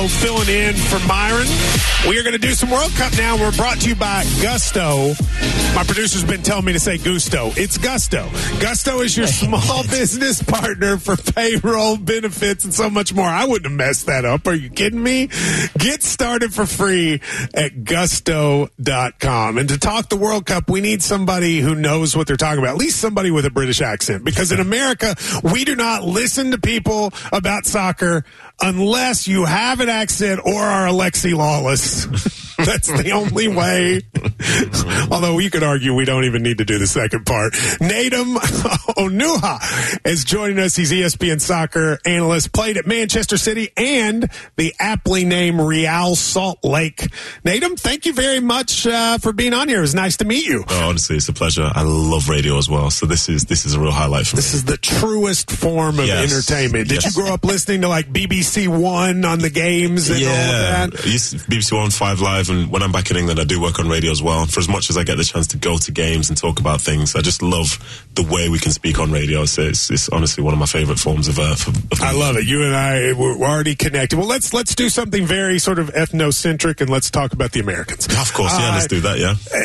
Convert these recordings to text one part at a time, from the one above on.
Filling in for Myron. We are going to do some World Cup now. We're brought to you by Gusto. My producer's been telling me to say Gusto. It's Gusto. Gusto is your small business partner for payroll, benefits, and so much more. I wouldn't have messed that up. Are you kidding me? Get started for free at gusto.com. And to talk the World Cup, we need somebody who knows what they're talking about, at least somebody with a British accent. Because in America, we do not listen to people about soccer unless you have an accent or are Alexi Lawless. That's the only way. Although you could argue we don't even need to do the second part. Nadim Onuha is joining us. He's ESPN soccer analyst, played at Manchester City and the aptly named Real Salt Lake. Nadim, thank you very much for being on here. It was nice to meet you. Oh, honestly, it's a pleasure. I love radio as well. So this is a real highlight for me. This is the truest form of entertainment. Did you grow up listening to like BBC One on the games and all of that? BBC One, 5 Live. And when I'm back in England, I do work on radio as well. For as much as I get the chance to go to games and talk about things, I just love the way we can speak on radio. So it's honestly one of my favorite forms of I love it. You and I, we're already connected. Well, let's do something very sort of ethnocentric, and let's talk about the Americans. Of course, let's do that,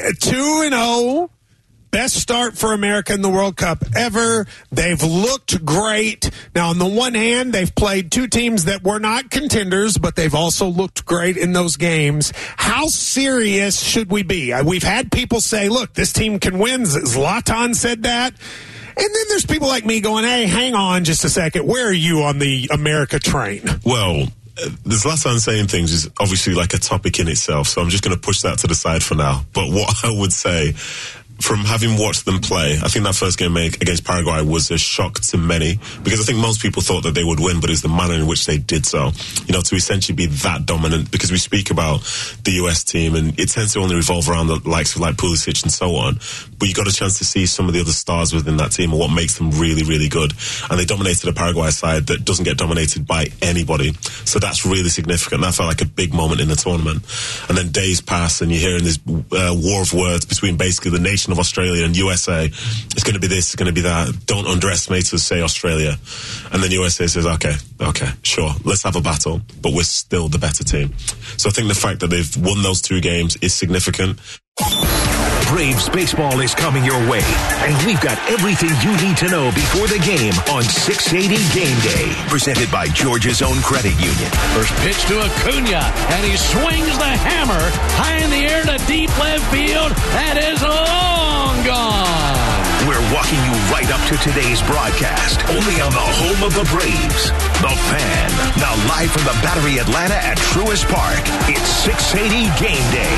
2-0. Best start for America in the World Cup ever. They've looked great. Now, on the one hand, they've played two teams that were not contenders, but they've also looked great in those games. How serious should we be? We've had people say, look, this team can win. Zlatan said that. And then there's people like me going, hey, hang on just a second. Where are you on the America train? Well, the Zlatan saying things is obviously like a topic in itself, so I'm just going to push that to the side for now. But what I would say, from having watched them play, I think that first game against Paraguay was a shock to many, because I think most people thought that they would win, but it's the manner in which they did so. You know, to essentially be that dominant, because we speak about the US team and it tends to only revolve around the likes of like Pulisic and so on, but you got a chance to see some of the other stars within that team and what makes them really, really good. And they dominated a Paraguay side that doesn't get dominated by anybody. So that's really significant. That felt like a big moment in the tournament. And then days pass and you're hearing this war of words between basically the nation of Australia and USA. It's going to be this, it's going to be that. Don't underestimate us, say Australia. And then USA says, okay, sure, let's have a battle, but we're still the better team. So I think the fact that they've won those two games is significant. Braves baseball is coming your way, and we've got everything you need to know before the game on 680 Game Day, presented by Georgia's Own Credit Union. First pitch to Acuna, and he swings the hammer high in the air to deep left field. That is long gone. We're walking you right up to today's broadcast, only on the home of the Braves, The Fan. Now live from the Battery Atlanta at Truist Park, it's 680 Game Day.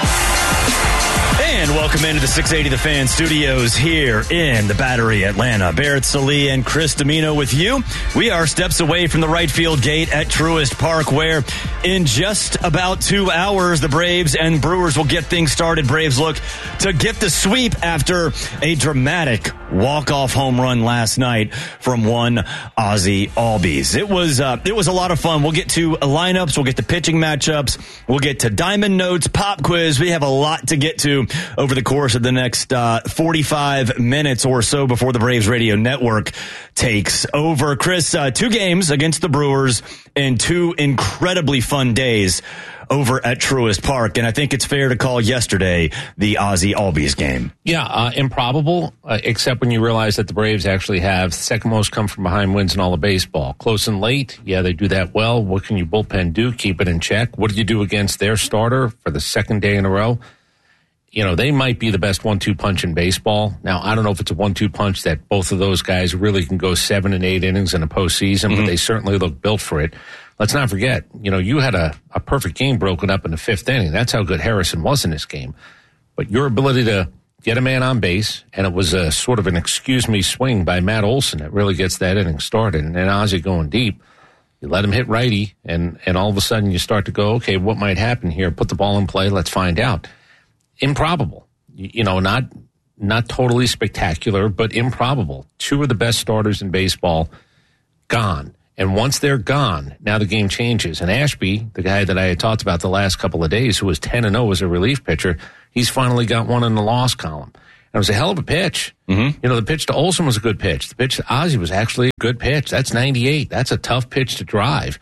And welcome into the 680 The Fan studios here in the Battery Atlanta. Barrett Salee and Chris Domino with you. We are steps away from the right field gate at Truist Park, where in just about 2 hours, the Braves and Brewers will get things started. Braves look to get the sweep after a dramatic walk-off home run last night from one Ozzie Albies. It was a lot of fun. We'll get to lineups. We'll get to pitching matchups. We'll get to diamond notes, pop quiz. We have a lot to get to over the course of the next 45 minutes or so before the Braves Radio Network takes over. Chris, 2 games against the Brewers and 2 incredibly fun days over at Truist Park, and I think it's fair to call yesterday the Ozzie Albies game. Yeah, improbable, except when you realize that the Braves actually have second most come-from-behind wins in all of baseball. Close and late, yeah, they do that well. What can your bullpen do? Keep it in check. What do you do against their starter for the second day in a row? You know, they might be the best 1-2 punch in baseball. Now, I don't know if it's a 1-2 punch that both of those guys really can go 7 and 8 innings in a postseason, but they certainly look built for it. Let's not forget, you know, you had a perfect game broken up in the 5th inning. That's how good Harrison was in this game. But your ability to get a man on base, and it was a sort of an excuse me swing by Matt Olson that really gets that inning started. And then Ozzie going deep, you let him hit righty, and all of a sudden you start to go, okay, what might happen here? Put the ball in play, let's find out. Improbable. You know, not totally spectacular, but improbable. 2 of the best starters in baseball gone. And once they're gone, now the game changes. And Ashby, the guy that I had talked about the last couple of days, who was 10-0 as a relief pitcher, he's finally got one in the loss column. And it was a hell of a pitch. You know, the pitch to Olson was a good pitch. The pitch to Ozzie was actually a good pitch. That's 98. That's a tough pitch to drive.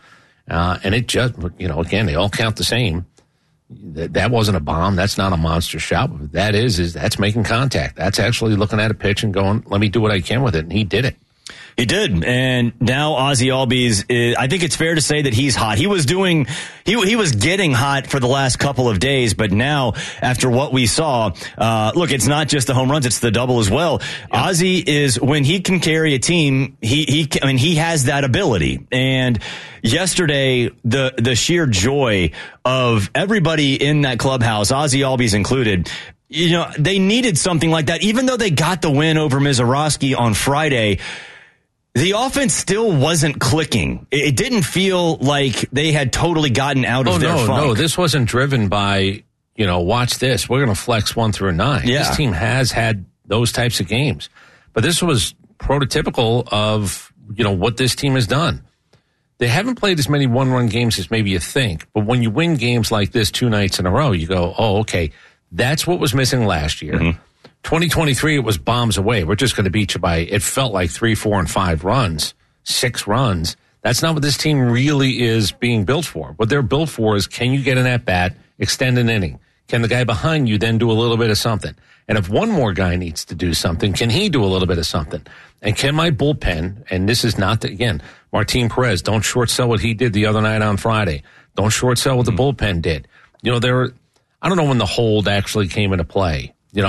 And it just, again, they all count the same. That wasn't a bomb. That's not a monster shot. That's making contact. That's actually looking at a pitch and going, let me do what I can with it. And he did it. He did, and now Ozzie Albies, I think it's fair to say that he's hot. He was getting hot for the last couple of days, but now, after what we saw, look, it's not just the home runs, it's the double as well. Yeah. Ozzie is, when he can carry a team, he has that ability. And yesterday, the sheer joy of everybody in that clubhouse, Ozzie Albies included, they needed something like that. Even though they got the win over Mizorowski on Friday, the offense still wasn't clicking. It didn't feel like they had totally gotten out of their funk. No, this wasn't driven by, watch this. We're going to flex 1 through 9. Yeah. This team has had those types of games. But this was prototypical of, what this team has done. They haven't played as many one-run games as maybe you think. But when you win games like this 2 nights in a row, you go, oh, okay, that's what was missing last year. Mm-hmm. 2023, it was bombs away. We're just going to beat you by, it felt like 3, 4, and 5 runs, 6 runs. That's not what this team really is being built for. What they're built for is, can you get an at-bat, extend an inning? Can the guy behind you then do a little bit of something? And if one more guy needs to do something, can he do a little bit of something? And can my bullpen, and this is not, again, Martin Perez, don't short sell what he did the other night on Friday. Don't short sell what the bullpen did. I don't know when the hold actually came into play.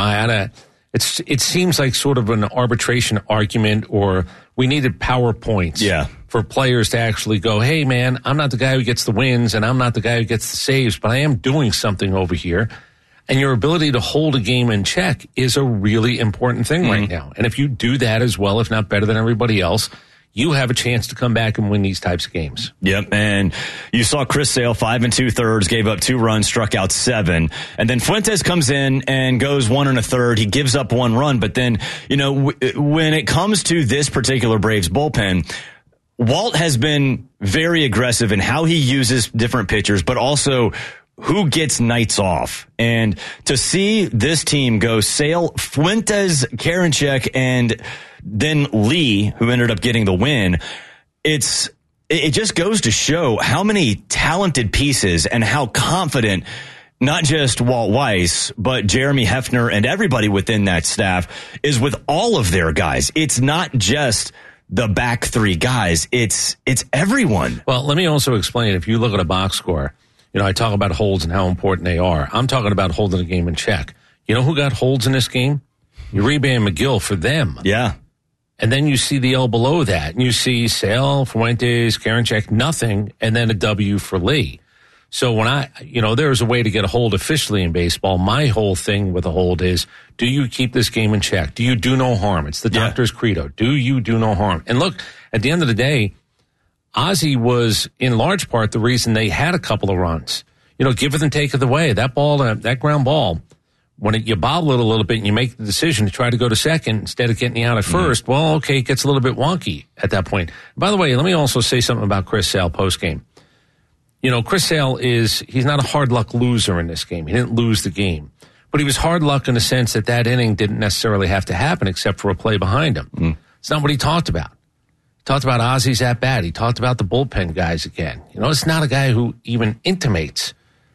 It seems like sort of an arbitration argument, or we needed PowerPoints for players to actually go, hey, man, I'm not the guy who gets the wins and I'm not the guy who gets the saves, but I am doing something over here. And your ability to hold a game in check is a really important thing right now. And if you do that as well, if not better than everybody else, you have a chance to come back and win these types of games. Yep, and you saw Chris Sale, 5 2/3, gave up 2 runs, struck out 7. And then Fuentes comes in and goes 1 1/3. He gives up 1 run. But then, when it comes to this particular Braves bullpen, Walt has been very aggressive in how he uses different pitchers, but also who gets nights off. And to see this team go Sale, Fuentes, Karinchak, and then Lee, who ended up getting the win, it just goes to show how many talented pieces and how confident not just Walt Weiss, but Jeremy Hefner and everybody within that staff is with all of their guys. It's not just the back 3 guys. It's everyone. Well, let me also explain. If you look at a box score, I talk about holds and how important they are. I'm talking about holding a game in check. You know who got holds in this game? Uribe and McGill for them. Yeah. And then you see the L below that, and you see Sale, Fuentes, Karinchak, nothing, and then a W for Lee. So when there's a way to get a hold officially in baseball. My whole thing with a hold is, do you keep this game in check? Do you do no harm? It's the doctor's credo. Do you do no harm? And look, at the end of the day, Ozzie was in large part the reason they had a couple of runs. Giveth and taketh away. That ball, that ground ball, when you bobble it a little bit and you make the decision to try to go to second instead of getting you out at first, well, okay, it gets a little bit wonky at that point. By the way, let me also say something about Chris Sale postgame. Chris Sale he's not a hard luck loser in this game. He didn't lose the game. But he was hard luck in the sense that inning didn't necessarily have to happen except for a play behind him. It's not what he talked about. He talked about Ozzie's at bat. He talked about the bullpen guys again. It's not a guy who even intimates,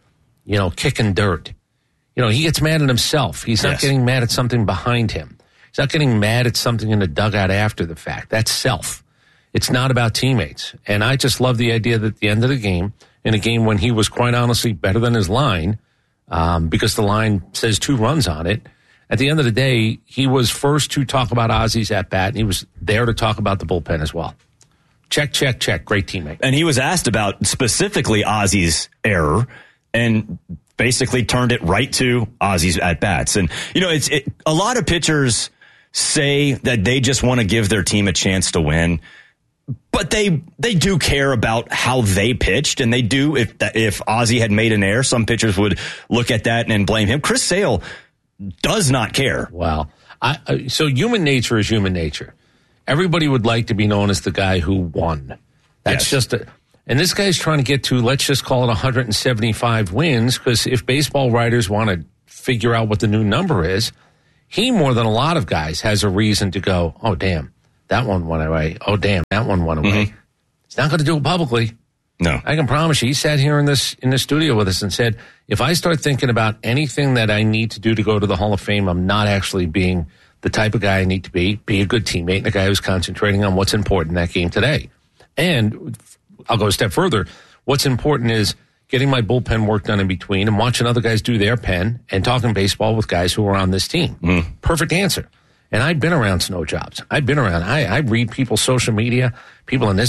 kicking dirt. He gets mad at himself. He's not getting mad at something behind him. He's not getting mad at something in the dugout after the fact. That's self. It's not about teammates. And I just love the idea that at the end of the game, in a game when he was quite honestly better than his line, because the line says 2 runs on it, at the end of the day, he was first to talk about Ozzie's at-bat, and he was there to talk about the bullpen as well. Check, check, check. Great teammate. And he was asked about specifically Ozzie's error, and basically turned it right to Ozzie's at-bats. And, a lot of pitchers say that they just want to give their team a chance to win, but they do care about how they pitched, and they do. If Ozzie had made an error, some pitchers would look at that and blame him. Chris Sale does not care. Wow. So human nature is human nature. Everybody would like to be known as the guy who won. That's and this guy's trying to get to, let's just call it 175 wins, because if baseball writers want to figure out what the new number is, he, more than a lot of guys, has a reason to go, oh, damn, that one went away. Oh, damn, that one went away. He's not going to do it publicly. No. I can promise you, he sat here in the studio with us and said, if I start thinking about anything that I need to do to go to the Hall of Fame, I'm not actually being the type of guy I need to be a good teammate, and a guy who's concentrating on what's important in that game today. And I'll go a step further. What's important is getting my bullpen work done in between and watching other guys do their pen and talking baseball with guys who are on this team. Perfect answer. And I've been around snow jobs. I've been around. I read people's social media, people in this